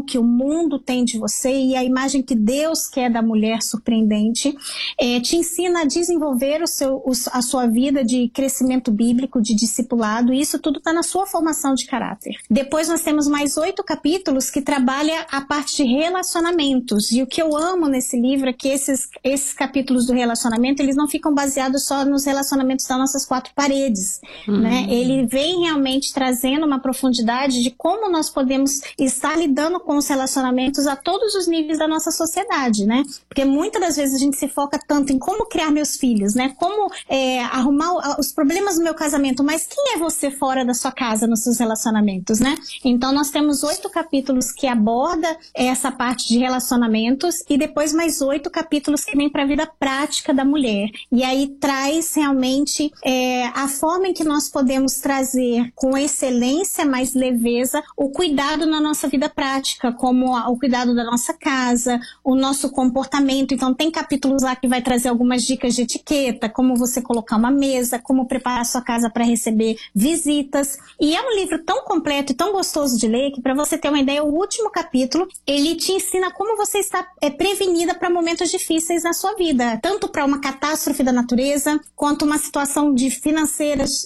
que o mundo tem de você e a imagem que Deus quer da mulher surpreendente. Te ensina a desenvolver a sua vida de crescimento bíblico, de discipulado, e isso tudo está na sua formação de caráter. Depois nós temos mais 8 capítulos que trabalha a parte de relacionamentos, e o que eu amo nesse livro é que esses capítulos do relacionamento, eles não ficam baseados só nos relacionamentos das nossas 4 paredes, né? Ele vem realmente trazendo uma profundidade de como nós podemos estar lidando com os relacionamentos a todos os níveis da nossa sociedade, né? Porque muitas das vezes a gente se foca tanto em como criar meus filhos, né? Como arrumar os problemas do meu casamento, mas quem é você fora da sua casa, nos seus relacionamentos, né? Então nós temos 8 capítulos que aborda essa parte de relacionamentos e depois mais 8 capítulos que vem para a vida prática da mulher. E aí traz realmente a forma em que nós podemos trazer com excelência, mais leveza, o cuidado na nossa vida prática, como o cuidado da nossa casa, o nosso comportamento. Então tem capítulos lá que vai trazer algumas dicas de etiqueta, como você colocar uma mesa, como preparar a sua casa para receber visitas. E é um livro tão completo e tão gostoso de ler que, para você ter uma ideia, o último capítulo, ele te ensina como você está prevenida para momentos difíceis na sua vida, tanto para uma catástrofe da natureza, quanto uma situação de financeiras,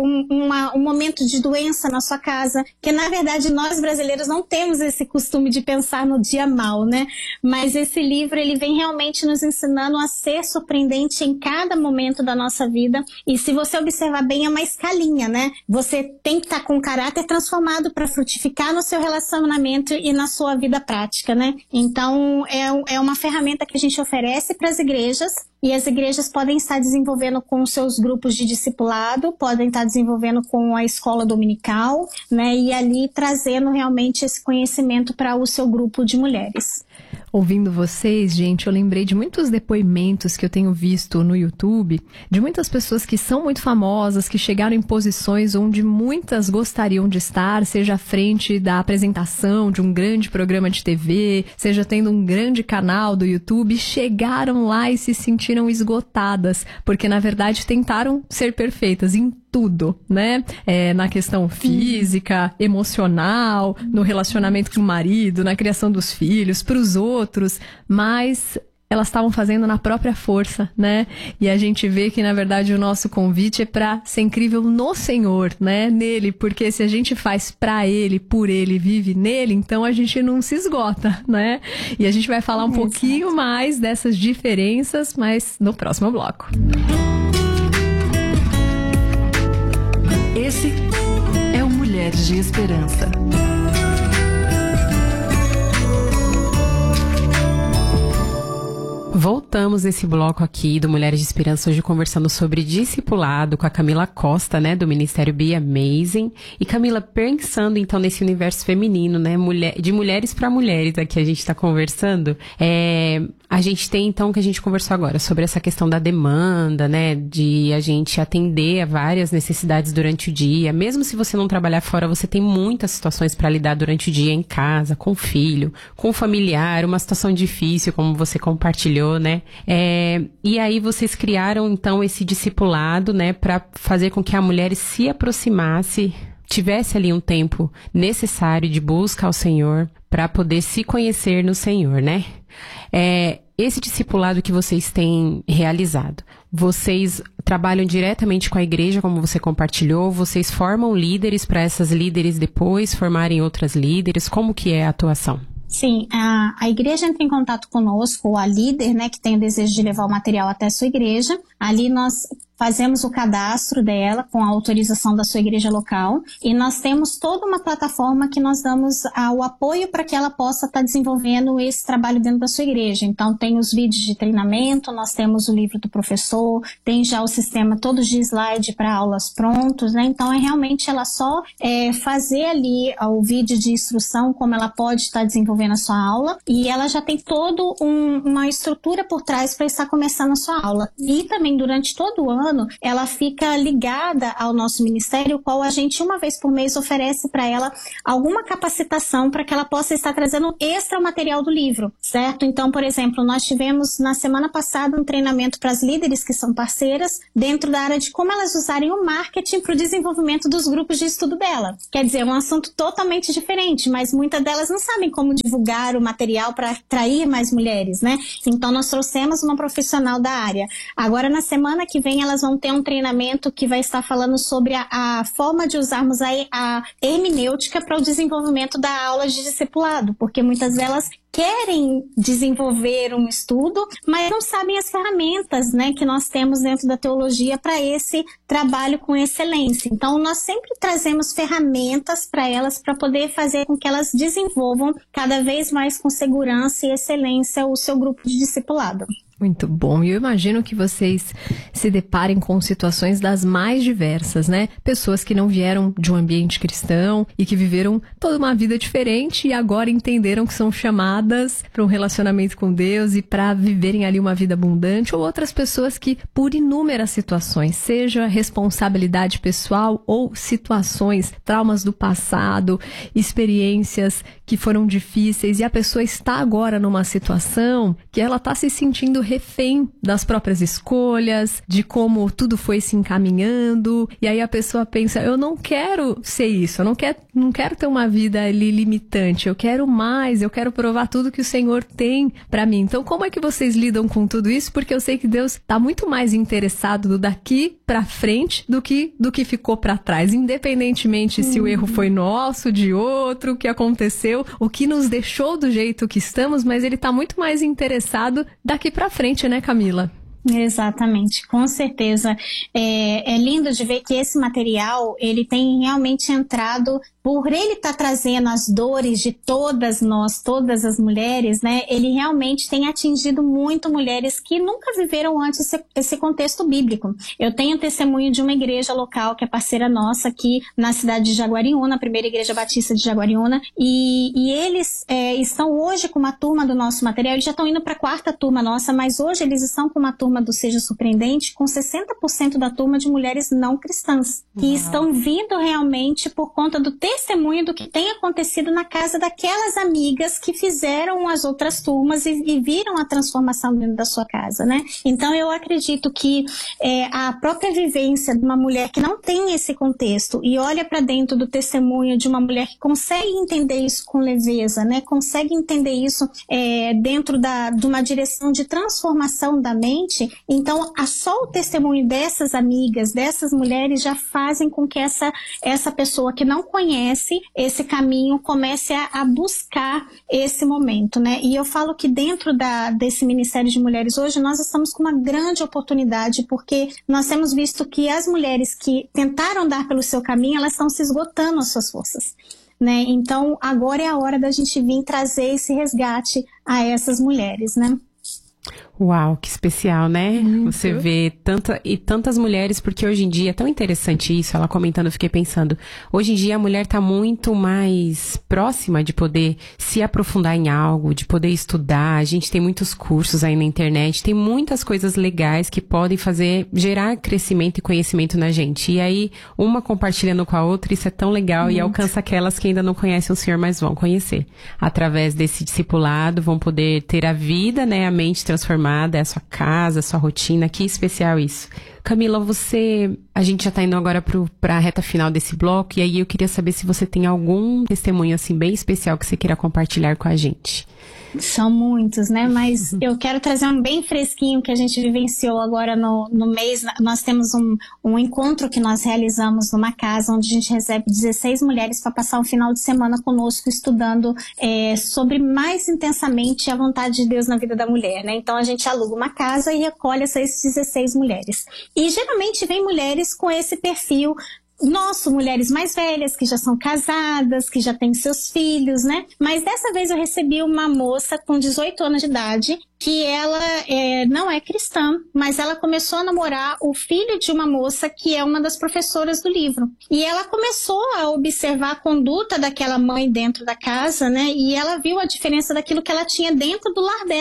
um momento de doença na sua casa, que na verdade nós brasileiros não temos esse costume de pensar no dia mal, né? Mas esse livro, ele vem realmente nos ensinando a ser surpreendente em cada momento da nossa vida, e se você observar bem, é uma escalinha, né? Você tem que estar com o caráter transformado para frutificar no seu relacionamento e na sua vida prática, né? Então, é uma ferramenta que a gente oferece para as igrejas, e as igrejas podem estar desenvolvendo com os seus grupos de discipulado, podem estar desenvolvendo com a escola dominical, né? E ali trazendo realmente esse conhecimento para o seu grupo de mulheres. Ouvindo vocês, gente, eu lembrei de muitos depoimentos que eu tenho visto no YouTube, de muitas pessoas que são muito famosas, que chegaram em posições onde muitas gostariam de estar, seja à frente da apresentação de um grande programa de TV, seja tendo um grande canal do YouTube, chegaram lá e se sentiram esgotadas, porque na verdade tentaram ser perfeitas em tudo, né? Na questão física, emocional, no relacionamento com o marido, na criação dos filhos, para os outros, mas elas estavam fazendo na própria força, né? E a gente vê que, na verdade, o nosso convite é para ser incrível no Senhor, né? Nele, porque se a gente faz para Ele, por Ele, vive nele, então a gente não se esgota, né? E a gente vai falar um pouquinho mais dessas diferenças, mas no próximo bloco. Esse é o Mulheres de Esperança. Voltamos nesse bloco aqui do Mulheres de Esperança, hoje conversando sobre discipulado com a Camila Costa, né, do Ministério Be Amazing. E Camila, pensando então nesse universo feminino, né, de mulheres para mulheres, aqui a gente tá conversando, a gente tem então o que a gente conversou agora, sobre essa questão da demanda, né, de a gente atender a várias necessidades durante o dia. Mesmo se você não trabalhar fora, você tem muitas situações para lidar durante o dia em casa, com o filho, com o familiar, uma situação difícil, como você compartilhou, né? E aí vocês criaram então esse discipulado, né, para fazer com que a mulher se aproximasse, tivesse ali um tempo necessário de busca ao Senhor para poder se conhecer no Senhor, né? Esse discipulado que vocês têm realizado, vocês trabalham diretamente com a igreja, como você compartilhou, vocês formam líderes para essas líderes depois formarem outras líderes, como que é a atuação? Sim, a igreja entra em contato conosco, a líder, né, que tem o desejo de levar o material até a sua igreja. Ali nós fazemos o cadastro dela com a autorização da sua igreja local, e nós temos toda uma plataforma que nós damos o apoio para que ela possa estar desenvolvendo esse trabalho dentro da sua igreja. Então tem os vídeos de treinamento, nós temos o livro do professor, tem já o sistema todos de slide para aulas prontos, né? Então realmente ela só fazer ali o vídeo de instrução, como ela pode estar desenvolvendo a sua aula, e ela já tem toda uma estrutura por trás para estar começando a sua aula. E também durante todo o ano ano, ela fica ligada ao nosso ministério, o qual a gente uma vez por mês oferece para ela alguma capacitação para que ela possa estar trazendo extra material do livro, certo? Então, por exemplo, nós tivemos na semana passada um treinamento para as líderes que são parceiras dentro da área de como elas usarem o marketing para o desenvolvimento dos grupos de estudo dela. Quer dizer, é um assunto totalmente diferente, mas muitas delas não sabem como divulgar o material para atrair mais mulheres, né? Então, nós trouxemos uma profissional da área. Agora, na semana que vem, elas vão ter um treinamento que vai estar falando sobre a forma de usarmos a hermenêutica para o desenvolvimento da aula de discipulado, porque muitas delas querem desenvolver um estudo, mas não sabem as ferramentas, né, que nós temos dentro da teologia para esse trabalho com excelência. Então, nós sempre trazemos ferramentas para elas para poder fazer com que elas desenvolvam cada vez mais com segurança e excelência o seu grupo de discipulado. Muito bom. E eu imagino que vocês se deparem com situações das mais diversas, né? Pessoas que não vieram de um ambiente cristão e que viveram toda uma vida diferente e agora entenderam que são chamadas para um relacionamento com Deus e para viverem ali uma vida abundante, ou outras pessoas que, por inúmeras situações, seja responsabilidade pessoal ou situações, traumas do passado, experiências que foram difíceis, e a pessoa está agora numa situação que ela está se sentindo refém das próprias escolhas, de como tudo foi se encaminhando, e aí a pessoa pensa, eu não quero ser isso, eu não quero ter uma vida ali limitante, eu quero mais, eu quero provar tudo que o Senhor tem para mim. Então, como é que vocês lidam com tudo isso? Porque eu sei que Deus está muito mais interessado do daqui para frente do que ficou para trás, independentemente se o erro foi nosso, de outro, o que aconteceu, o que nos deixou do jeito que estamos, mas ele está muito mais interessado daqui para frente, né, Camila? Exatamente, com certeza. É lindo de ver que esse material, ele tem realmente entrado, por ele estar trazendo as dores de todas nós, todas as mulheres, né? Ele realmente tem atingido muito mulheres que nunca viveram antes esse contexto bíblico. Eu tenho testemunho de uma igreja local que é parceira nossa aqui na cidade de Jaguariúna, a primeira igreja batista de Jaguariúna, e eles estão hoje com uma turma do nosso material, eles já estão indo para a 4ª turma nossa, mas hoje eles estão com uma turma do Seja Surpreendente, com 60% da turma de mulheres não cristãs, que estão vindo realmente por conta do testemunho do que tem acontecido na casa daquelas amigas que fizeram as outras turmas e viram a transformação dentro da sua casa, né? Então eu acredito que a própria vivência de uma mulher que não tem esse contexto e olha para dentro do testemunho de uma mulher que consegue entender isso com leveza, né? Consegue entender isso dentro de uma direção de transformação da mente. Então, só o testemunho dessas amigas, dessas mulheres já fazem com que essa pessoa que não conhece esse caminho comece a buscar esse momento, né? E eu falo que dentro desse Ministério de Mulheres hoje, nós estamos com uma grande oportunidade, porque nós temos visto que as mulheres que tentaram dar pelo seu caminho, elas estão se esgotando as suas forças, né? Então, agora é a hora da gente vir trazer esse resgate a essas mulheres, né? Uau, que especial, né? Você vê tantas mulheres, porque hoje em dia é tão interessante isso, ela comentando, eu fiquei pensando, hoje em dia a mulher tá muito mais próxima de poder se aprofundar em algo, de poder estudar, a gente tem muitos cursos aí na internet, tem muitas coisas legais que podem gerar crescimento e conhecimento na gente, e aí uma compartilhando com a outra, isso é tão legal e alcança aquelas que ainda não conhecem o Senhor, mas vão conhecer. Através desse discipulado, vão poder ter a vida, né, a mente transformada, a sua casa, a sua rotina, que especial isso. Camila, a gente já tá indo agora pra reta final desse bloco, e aí eu queria saber se você tem algum testemunho, assim, bem especial que você queira compartilhar com a gente. São muitos, né? Mas eu quero trazer um bem fresquinho que a gente vivenciou agora no mês. Nós temos um encontro que nós realizamos numa casa onde a gente recebe 16 mulheres para passar um final de semana conosco estudando sobre mais intensamente a vontade de Deus na vida da mulher, né? Então a gente aluga uma casa e recolhe essas 16 mulheres. E geralmente vem mulheres com esse perfil mulheres mais velhas, que já são casadas, que já têm seus filhos, né? Mas dessa vez eu recebi uma moça com 18 anos de idade, que ela não é cristã, mas ela começou a namorar o filho de uma moça que é uma das professoras do livro. E ela começou a observar a conduta daquela mãe dentro da casa, né? E ela viu a diferença daquilo que ela tinha dentro do lar dela.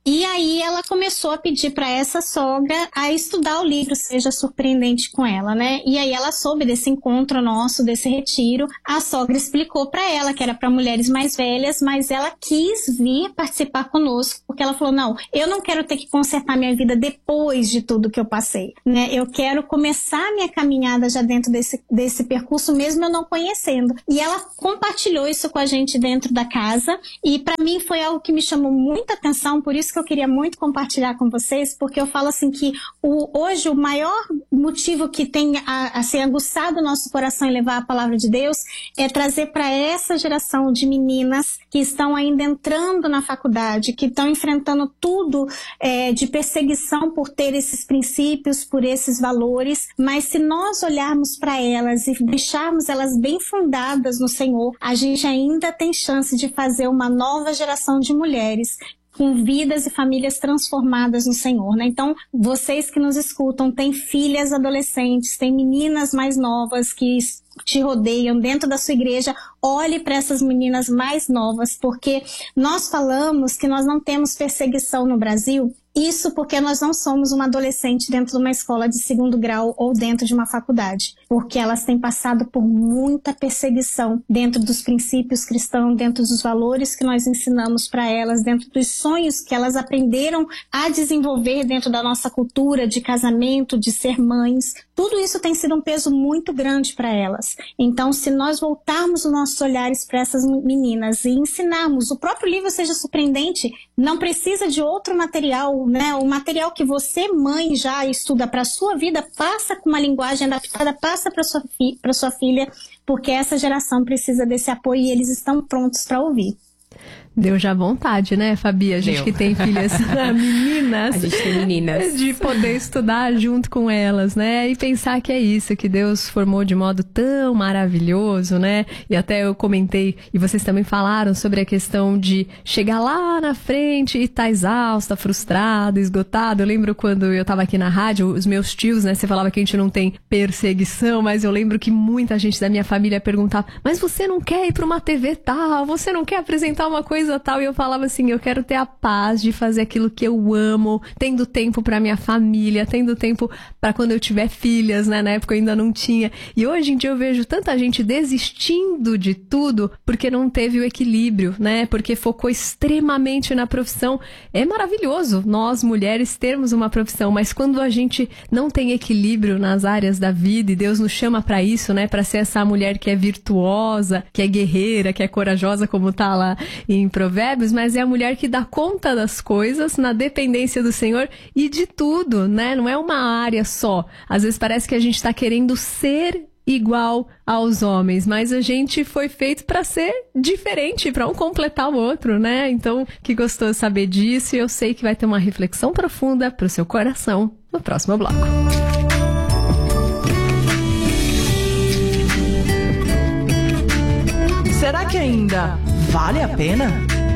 E aí ela começou a pedir para essa sogra a estudar o livro Seja Surpreendente com ela, né? E aí ela soube desse encontro nosso, desse retiro. A sogra explicou para ela que era para mulheres mais velhas, mas ela quis vir participar conosco, porque ela falou, não, eu não quero ter que consertar minha vida depois de tudo que eu passei, né? Eu quero começar minha caminhada já dentro desse percurso, mesmo eu não conhecendo. E ela compartilhou isso com a gente dentro da casa, e para mim foi algo que me chamou muita atenção, por isso que eu queria muito compartilhar com vocês, porque eu falo assim que hoje o maior motivo que tem assim, aguçado o nosso coração em levar a palavra de Deus é trazer para essa geração de meninas que estão ainda entrando na faculdade, que estão enfrentando tudo de perseguição por ter esses princípios, por esses valores, mas se nós olharmos para elas e deixarmos elas bem fundadas no Senhor, a gente ainda tem chance de fazer uma nova geração de mulheres com vidas e famílias transformadas no Senhor, né? Então, vocês que nos escutam, têm filhas adolescentes, têm meninas mais novas que te rodeiam dentro da sua igreja, olhe para essas meninas mais novas, porque nós falamos que nós não temos perseguição no Brasil. Isso porque nós não somos uma adolescente dentro de uma escola de 2º grau ou dentro de uma faculdade, porque elas têm passado por muita perseguição dentro dos princípios cristãos, dentro dos valores que nós ensinamos para elas, dentro dos sonhos que elas aprenderam a desenvolver dentro da nossa cultura de casamento, de ser mães. Tudo isso tem sido um peso muito grande para elas. Então, se nós voltarmos os nossos olhares para essas meninas e ensinarmos, o próprio livro Seja Surpreendente não precisa de outro material, né? O material que você, mãe, já estuda para a sua vida, passa com uma linguagem adaptada, passa para sua filha, porque essa geração precisa desse apoio e eles estão prontos para ouvir. Deu já vontade, né, Fabi? A gente que tem filhas meninas. A gente tem meninas. De poder estudar junto com elas, né? E pensar que é isso, que Deus formou de modo tão maravilhoso, né? E até eu comentei, e vocês também falaram sobre a questão de chegar lá na frente e tá exausta, frustrada, esgotada. Eu lembro quando eu tava aqui na rádio, os meus tios, né? Você falava que a gente não tem perseguição, mas eu lembro que muita gente da minha família perguntava, mas você não quer ir pra uma TV tal? Você não quer apresentar uma coisa tal? E eu falava assim, eu quero ter a paz de fazer aquilo que eu amo, tendo tempo pra minha família, tendo tempo pra quando eu tiver filhas, né? Na época eu ainda não tinha. E hoje em dia eu vejo tanta gente desistindo de tudo porque não teve o equilíbrio, né? Porque focou extremamente na profissão. É maravilhoso nós, mulheres, termos uma profissão, mas quando a gente não tem equilíbrio nas áreas da vida, e Deus nos chama pra isso, né? Pra ser essa mulher que é virtuosa, que é guerreira, que é corajosa, como tá lá em Provérbios, mas é a mulher que dá conta das coisas na dependência do Senhor e de tudo, né? Não é uma área só. Às vezes parece que a gente está querendo ser igual aos homens, mas a gente foi feito para ser diferente, para um completar o outro, né? Então, que gostoso saber disso, e eu sei que vai ter uma reflexão profunda para o seu coração no próximo bloco. Será que ainda vale a pena?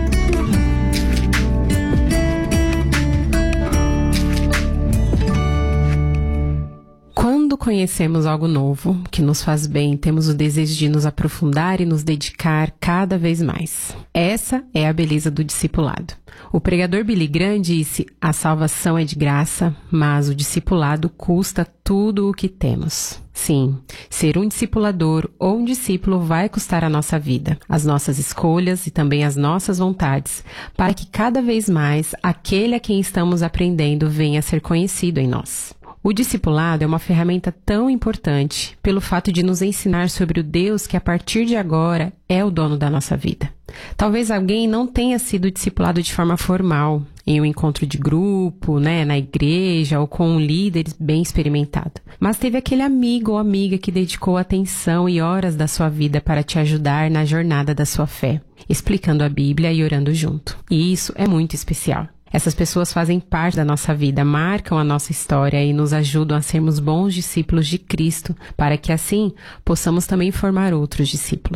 Quando conhecemos algo novo, que nos faz bem, temos o desejo de nos aprofundar e nos dedicar cada vez mais. Essa é a beleza do discipulado. O pregador Billy Graham disse, a salvação é de graça, mas o discipulado custa tudo o que temos. Sim, ser um discipulador ou um discípulo vai custar a nossa vida, as nossas escolhas e também as nossas vontades, para que cada vez mais aquele a quem estamos aprendendo venha a ser conhecido em nós. O discipulado é uma ferramenta tão importante pelo fato de nos ensinar sobre o Deus que a partir de agora é o dono da nossa vida. Talvez alguém não tenha sido discipulado de forma formal, em um encontro de grupo, né, na igreja ou com um líder bem experimentado. Mas teve aquele amigo ou amiga que dedicou atenção e horas da sua vida para te ajudar na jornada da sua fé, explicando a Bíblia e orando junto. E isso é muito especial. Essas pessoas fazem parte da nossa vida, marcam a nossa história e nos ajudam a sermos bons discípulos de Cristo, para que assim possamos também formar outros discípulos.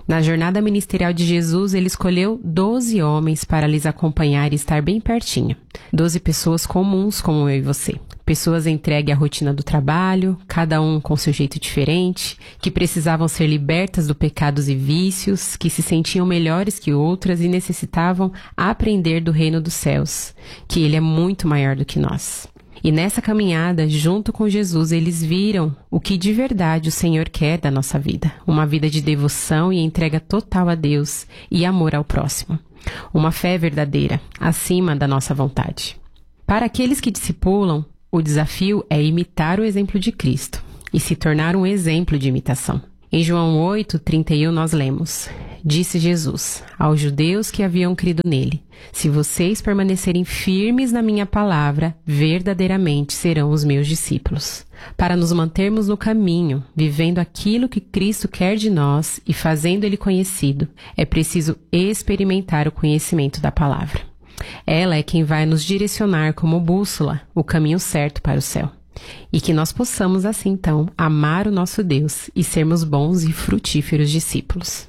Na jornada ministerial de Jesus, ele escolheu 12 homens para lhes acompanhar e estar bem pertinho. 12 pessoas comuns como eu e você. Pessoas entregues à rotina do trabalho, cada um com seu jeito diferente, que precisavam ser libertas do pecados e vícios, que se sentiam melhores que outras e necessitavam aprender do reino dos céus, que ele é muito maior do que nós. E nessa caminhada, junto com Jesus, eles viram o que de verdade o Senhor quer da nossa vida. Uma vida de devoção e entrega total a Deus e amor ao próximo. Uma fé verdadeira, acima da nossa vontade. Para aqueles que discipulam, o desafio é imitar o exemplo de Cristo e se tornar um exemplo de imitação. Em João 8:31 nós lemos: Disse Jesus aos judeus que haviam crido nele: Se vocês permanecerem firmes na minha palavra, verdadeiramente serão os meus discípulos. Para nos mantermos no caminho, vivendo aquilo que Cristo quer de nós e fazendo ele conhecido, é preciso experimentar o conhecimento da palavra. Ela é quem vai nos direcionar como bússola o caminho certo para o céu. E que nós possamos, assim então, amar o nosso Deus e sermos bons e frutíferos discípulos.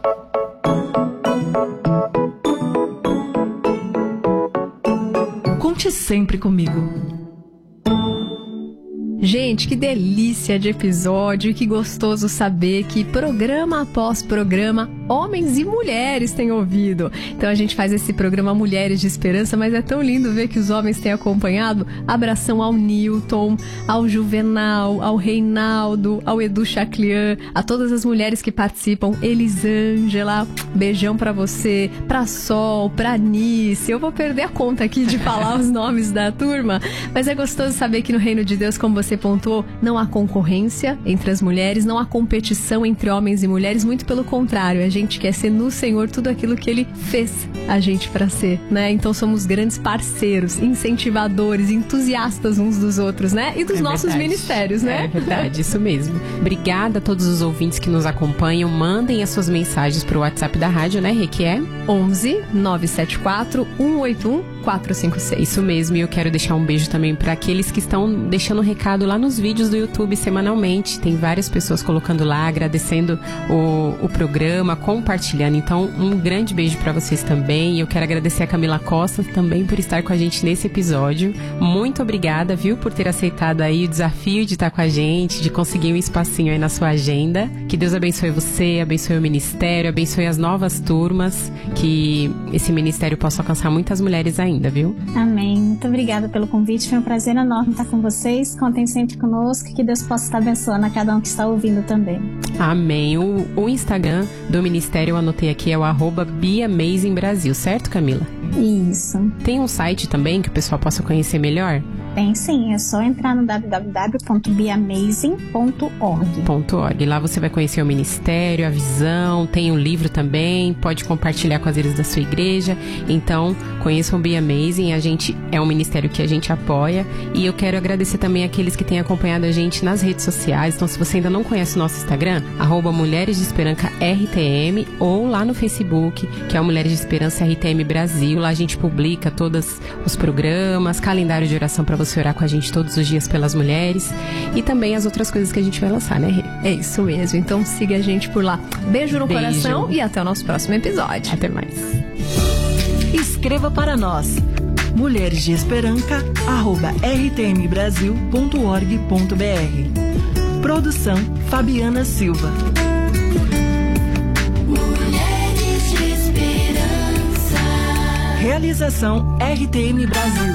Conte sempre comigo. Gente, que delícia de episódio e que gostoso saber que programa após programa, homens e mulheres têm ouvido. Então a gente faz esse programa Mulheres de Esperança, mas é tão lindo ver que os homens têm acompanhado. Abração ao Newton, ao Juvenal, ao Reinaldo, ao Edu Chaclian, a todas as mulheres que participam. Elisângela, beijão pra você, pra Sol, pra Nice. Eu vou perder a conta aqui de falar os nomes da turma, mas é gostoso saber que no Reino de Deus, como você pontuou, não há concorrência entre as mulheres, não há competição entre homens e mulheres, muito pelo contrário, a gente quer ser no Senhor tudo aquilo que Ele fez a gente para ser, né? Então somos grandes parceiros, incentivadores, entusiastas uns dos outros, né? E dos nossos ministérios, né? É verdade, isso mesmo. Obrigada a todos os ouvintes que nos acompanham, mandem as suas mensagens pro WhatsApp da rádio, né, Rê, que é 11 974 181 456. Isso mesmo, e eu quero deixar um beijo também para aqueles que estão deixando recado lá nos vídeos do YouTube semanalmente. Tem várias pessoas colocando lá, agradecendo o programa, compartilhando. Então, um grande beijo para vocês também. E eu quero agradecer a Camila Costa também por estar com a gente nesse episódio. Muito obrigada, viu, por ter aceitado aí o desafio de estar com a gente, de conseguir um espacinho aí na sua agenda. Que Deus abençoe você, abençoe o ministério, abençoe as novas turmas, que esse ministério possa alcançar muitas mulheres ainda, viu? Amém. Muito obrigada pelo convite. Foi um prazer enorme estar com vocês. Contem sempre conosco e que Deus possa estar abençoando a cada um que está ouvindo também. Amém. O Instagram do ministério eu anotei aqui, é o @BeAmazingBrasil, certo, Camila? Isso. Tem um site também que o pessoal possa conhecer melhor? Tem sim, é só entrar no www.beamazing.org. Lá você vai conhecer o ministério, a visão, tem um livro também, pode compartilhar com as líderes da sua igreja. Então, conheçam o Be Amazing, é um ministério que a gente apoia. E eu quero agradecer também aqueles que têm acompanhado a gente nas redes sociais. Então, se você ainda não conhece o nosso Instagram, @Mulheres de Esperança RTM, ou lá no Facebook, que é o Mulheres de Esperança RTM Brasil. Lá a gente publica todos os programas, calendário de oração para você orar com a gente todos os dias pelas mulheres e também as outras coisas que a gente vai lançar, né, Rê? É isso mesmo, então siga a gente por lá. Beijo no coração e até o nosso próximo episódio. Até mais. Escreva para nós, mulheresdeesperanca@rtmbrasil.org.br. Produção Fabiana Silva. Mulheres de Esperança. Realização RTM Brasil.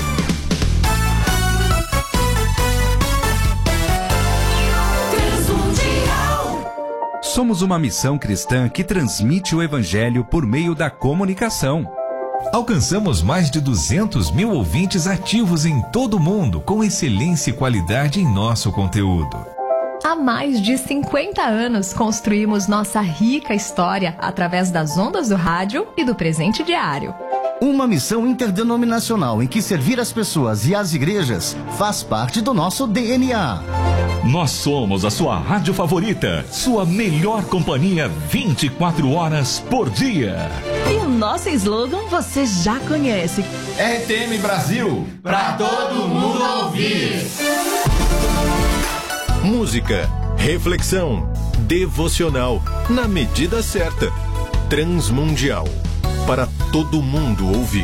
Somos uma missão cristã que transmite o Evangelho por meio da comunicação. Alcançamos mais de 200 mil ouvintes ativos em todo o mundo, com excelência e qualidade em nosso conteúdo. Há mais de 50 anos construímos nossa rica história através das ondas do rádio e do presente diário. Uma missão interdenominacional em que servir as pessoas e as igrejas faz parte do nosso DNA. Nós somos a sua rádio favorita, sua melhor companhia 24 horas por dia. E o nosso slogan você já conhece. RTM Brasil, pra todo mundo ouvir. Música, reflexão, devocional, na medida certa. Transmundial, para todo mundo ouvir.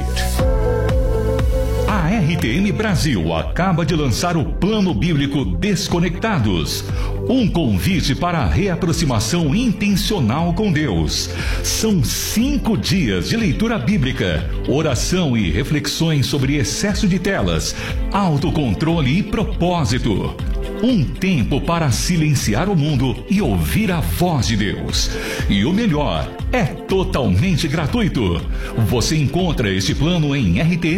A RTM Brasil acaba de lançar o Plano Bíblico Desconectados, um convite para a reaproximação intencional com Deus. São 5 dias de leitura bíblica, oração e reflexões sobre excesso de telas, autocontrole e propósito. Um tempo para silenciar o mundo e ouvir a voz de Deus. E o melhor, é totalmente gratuito. Você encontra este plano em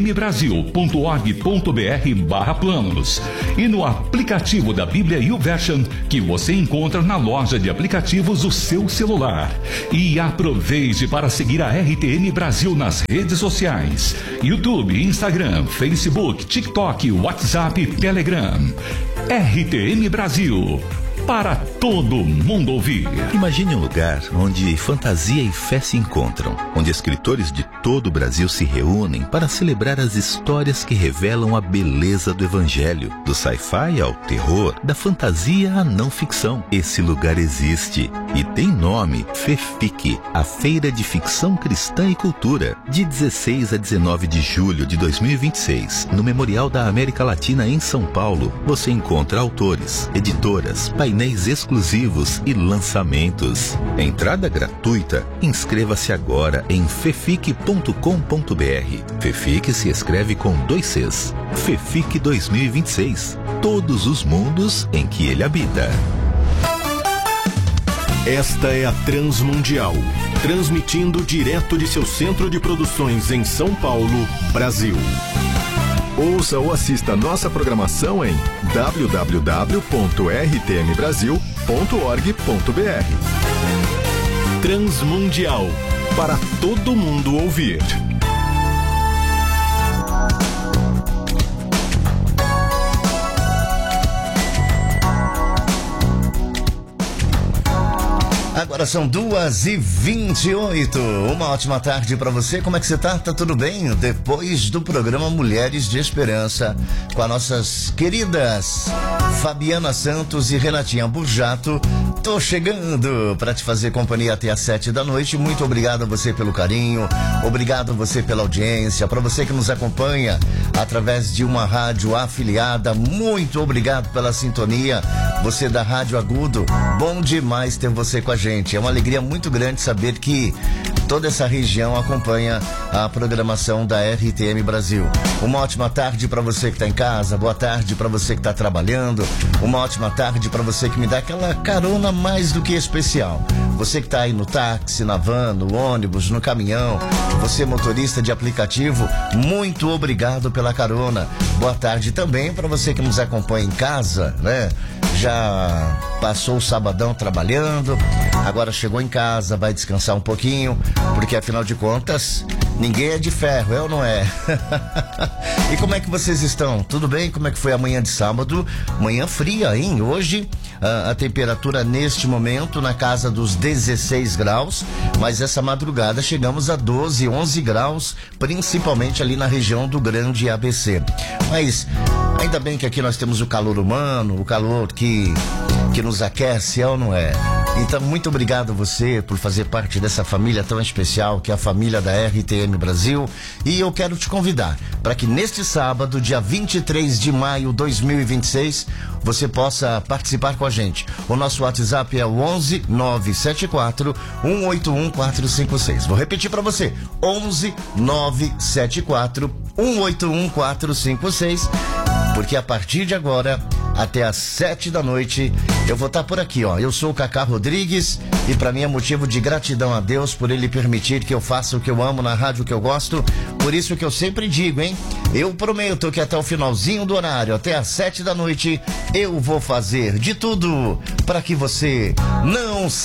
rtmbrasil.org.br/planos e no aplicativo da Bíblia YouVersion, que você encontra na loja de aplicativos do seu celular. E aproveite para seguir a RTM Brasil nas redes sociais: YouTube, Instagram, Facebook, TikTok, WhatsApp e Telegram. RTM Brasil, para todo mundo ouvir. Imagine um lugar onde fantasia e fé se encontram, onde escritores de todo o Brasil se reúnem para celebrar as histórias que revelam a beleza do Evangelho, do sci-fi ao terror, da fantasia à não ficção. Esse lugar existe e tem nome: FEFIC, a Feira de Ficção Cristã e Cultura, de 16 a 19 de julho de 2026, no Memorial da América Latina em São Paulo. Você encontra autores, editoras, painéis exclusivos e lançamentos. Entrada gratuita. Inscreva-se agora em fefic.com.br. FEFIC se escreve com 2 Cs. FEFIC 2026. Todos os mundos em que ele habita. Esta é a Transmundial, transmitindo direto de seu centro de produções em São Paulo, Brasil. Ouça ou assista nossa programação em www.rtmbrasil.org.br. Transmundial, para todo mundo ouvir. Agora são 2h28. Uma ótima tarde para você. Como é que você tá? Tá tudo bem? Depois do programa Mulheres de Esperança, com as nossas queridas Fabiana Santos e Renatinha Burjato, tô chegando para te fazer companhia até às 7 da noite. Muito obrigado a você pelo carinho, obrigado a você pela audiência, para você que nos acompanha através de uma rádio afiliada, muito obrigado pela sintonia. Você da Rádio Agudo, bom demais ter você com a gente. É uma alegria muito grande saber que toda essa região acompanha a programação da RTM Brasil. Uma ótima tarde para você que está em casa, boa tarde para você que está trabalhando, uma ótima tarde para você que me dá aquela carona mais do que especial. Você que está aí no táxi, na van, no ônibus, no caminhão, você motorista de aplicativo, muito obrigado pela carona. Boa tarde também para você que nos acompanha em casa, né? Já passou o sabadão trabalhando, agora chegou em casa, vai descansar um pouquinho, porque afinal de contas, ninguém é de ferro, é ou não é? E como é que vocês estão? Tudo bem? Como é que foi a manhã de sábado? Manhã fria, hein? Hoje, a temperatura neste momento na casa dos 16 graus, mas essa madrugada chegamos a 12, 11 graus, principalmente ali na região do Grande ABC. Mas ainda bem que aqui nós temos o calor humano, o calor que nos aquece, é ou não é? Então, muito obrigado a você por fazer parte dessa família tão especial que é a família da RTM Brasil. E eu quero te convidar para que neste sábado, dia 23 de maio de 2026, você possa participar com a gente. O nosso WhatsApp é o 11 974 181 456. Vou repetir para você: 11 974 181 456. Porque a partir de agora, até às 7 da noite, eu vou estar por aqui, ó. Eu sou o Cacá Rodrigues e para mim é motivo de gratidão a Deus por Ele permitir que eu faça o que eu amo na rádio que eu gosto. Por isso que eu sempre digo, hein? Eu prometo que até o finalzinho do horário, até às 7 da noite, eu vou fazer de tudo para que você não